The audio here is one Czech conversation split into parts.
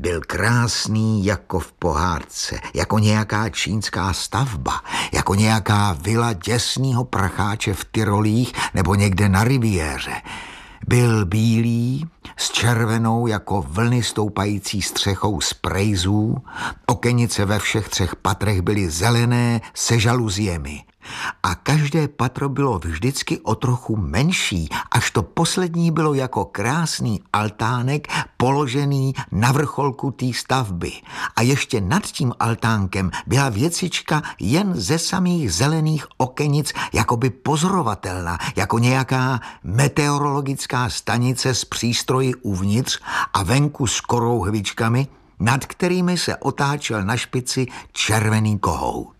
byl krásný jako v pohádce, jako nějaká čínská stavba, jako nějaká vila děsnýho pracháče v Tyrolích nebo někde na riviéře. Byl bílý, s červenou jako vlny stoupající střechou z prejzů, okenice ve všech 3 patrech byly zelené se žaluziemi. A každé patro bylo vždycky o trochu menší, až to poslední bylo jako krásný altánek položený na vrcholku té stavby. A ještě nad tím altánkem byla věcička jen ze samých zelených okenic jakoby pozorovatelná, jako nějaká meteorologická stanice s přístroji uvnitř a venku s korouhvičkami, nad kterými se otáčel na špici červený kohout.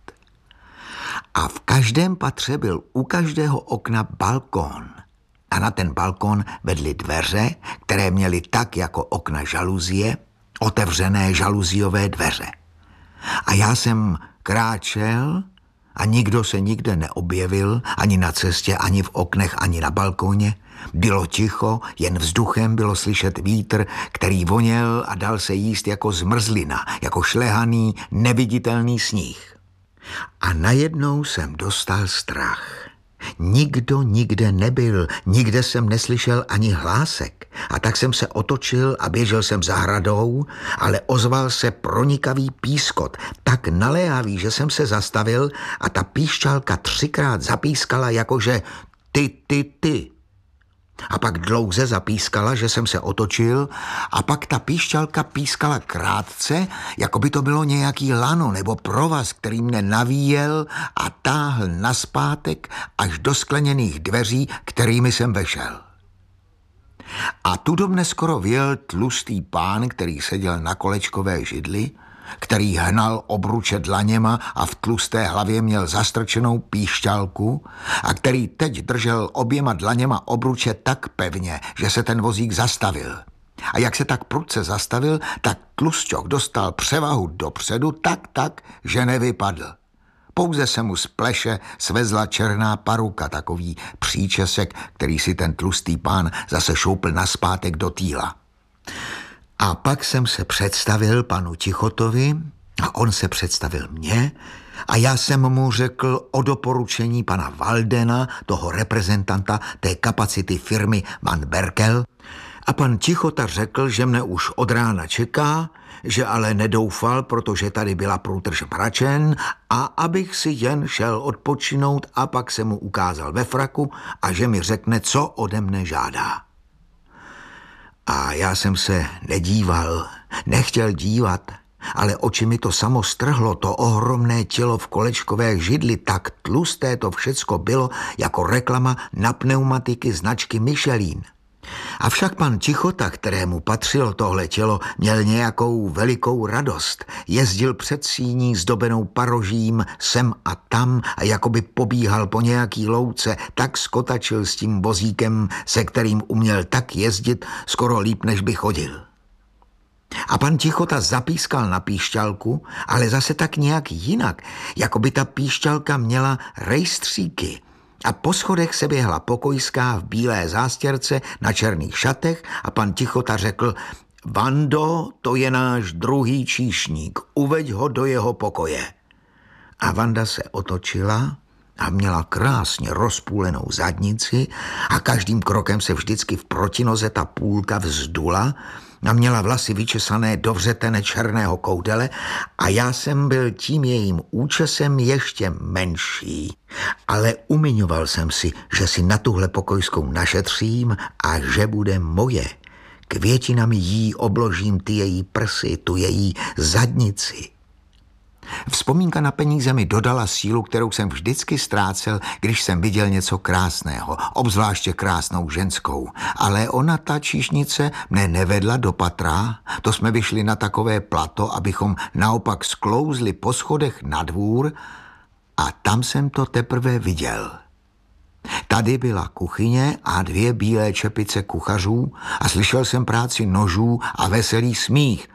A v každém patře byl u každého okna balkón. A na ten balkón vedly dveře, které měly tak jako okna žaluzie, otevřené žaluziové dveře. A já jsem kráčel a nikdo se nikde neobjevil, ani na cestě, ani v oknech, ani na balkóně. Bylo ticho, jen vzduchem bylo slyšet vítr, který voněl a dal se jíst jako zmrzlina, jako šlehaný, neviditelný sníh. A najednou jsem dostal strach. Nikdo nikde nebyl, nikde jsem neslyšel ani hlásek. A tak jsem se otočil a běžel jsem zahradou, ale ozval se pronikavý pískot, tak naléhavý, že jsem se zastavil a ta píšťalka 3krát zapískala jakože ty. A pak dlouze zapískala, že jsem se otočil a pak ta píšťalka pískala krátce, jako by to bylo nějaký lano nebo provaz, který mne navíjel a táhl nazpátek až do skleněných dveří, kterými jsem vešel. A tu do mne skoro vjel tlustý pán, který seděl na kolečkové židli, který hnal obruče dlaněma a v tlusté hlavě měl zastrčenou píšťalku a který teď držel oběma dlaněma obruče tak pevně, že se ten vozík zastavil. A jak se tak prudce zastavil, tak tlusťok dostal převahu dopředu tak, že nevypadl. Pouze se mu z pleše svezla černá paruka, takový příčesek, který si ten tlustý pán zase šoupl nazpátek do týla. A pak jsem se představil panu Tichotovi a on se představil mně a já jsem mu řekl o doporučení pana Waldena, toho reprezentanta té kapacity firmy Van Berkel. A pan Tichota řekl, že mne už od rána čeká, že ale nedoufal, protože tady byla průtrž mračen a abych si jen šel odpočinout a pak se mu ukázal ve fraku a že mi řekne, co ode mne žádá. A já jsem se nedíval, nechtěl dívat, ale oči mi to samo strhlo, to ohromné tělo v kolečkové židli, tak tlusté to všecko bylo jako reklama na pneumatiky značky Michelin. Avšak pan Tichota, kterému patřilo tohle tělo, měl nějakou velikou radost. Jezdil před síní zdobenou parožím sem a tam a jakoby pobíhal po nějaký louce, tak skotačil s tím vozíkem, se kterým uměl tak jezdit, skoro líp, než by chodil. A pan Tichota zapískal na píšťalku, ale zase tak nějak jinak, jakoby ta píšťalka měla rejstříky. A po schodech se běhla pokojská v bílé zástěrce na černých šatech a pan Tichota řekl: Vando, to je náš druhý číšník, uveď ho do jeho pokoje. A Vanda se otočila a měla krásně rozpůlenou zadnici a každým krokem se vždycky v protinoze ta půlka vzdula a měla vlasy vyčesané do vřetene černého koudele a já jsem byl tím jejím účesem ještě menší. Ale umiňoval jsem si, že si na tuhle pokojskou našetřím a že bude moje. Květinami jí obložím ty její prsy, tu její zadnici. Vzpomínka na peníze mi dodala sílu, kterou jsem vždycky ztrácel, když jsem viděl něco krásného, obzvláště krásnou ženskou. Ale ona, ta číšnice, mne nevedla do patra, to jsme vyšli na takové plato, abychom naopak sklouzli po schodech na dvůr a tam jsem to teprve viděl. Tady byla kuchyně a 2 bílé čepice kuchařů a slyšel jsem práci nožů a veselý smích.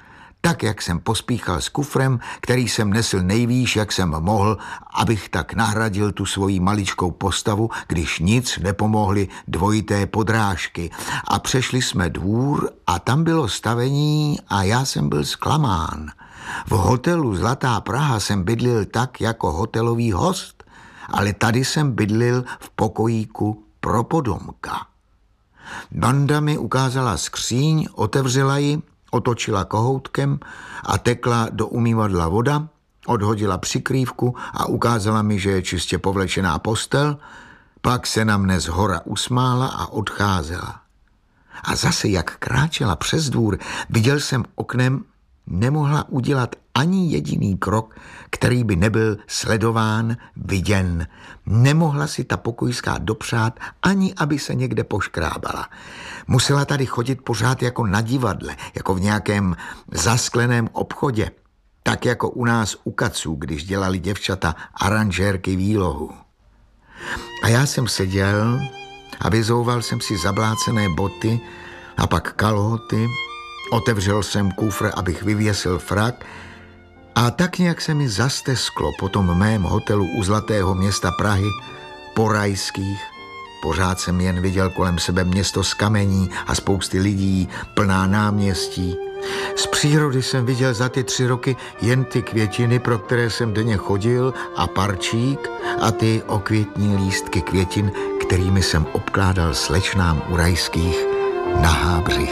Tak, jak jsem pospíchal s kufrem, který jsem nesl nejvýš, jak jsem mohl, abych tak nahradil tu svoji maličkou postavu, když nic nepomohly dvojité podrážky. A přešli jsme dvůr a tam bylo stavení a já jsem byl zklamán. V hotelu Zlatá Praha jsem bydlil tak jako hotelový host, ale tady jsem bydlil v pokojíku pro podomka. Banda mi ukázala skříň, otevřela ji, otočila kohoutkem a tekla do umývadla voda, odhodila přikrývku a ukázala mi, že je čistě povlečená postel, pak se na mne zhora usmála a odcházela. A zase, jak kráčela přes dvůr, viděl jsem oknem, nemohla udělat ani jediný krok, který by nebyl sledován, viděn. Nemohla si ta pokojská dopřát, ani aby se někde poškrábala. Musela tady chodit pořád jako na divadle, jako v nějakém zaskleném obchodě, tak jako u nás u kaců, když dělali děvčata aranžérky výlohu. A já jsem seděl a vyzouval jsem si zablácené boty a pak kalhoty, otevřel jsem kufr, abych vyvěsil frak a tak nějak se mi zastesklo po tom mém hotelu u Zlatého Města Prahy, po Rajských. Pořád jsem jen viděl kolem sebe město z kamení a spousty lidí, plná náměstí. Z přírody jsem viděl za ty 3 roky jen ty květiny, pro které jsem denně chodil, a parčík a ty okvětní lístky květin, kterými jsem obkládal slečnám u Rajských na Hábřich.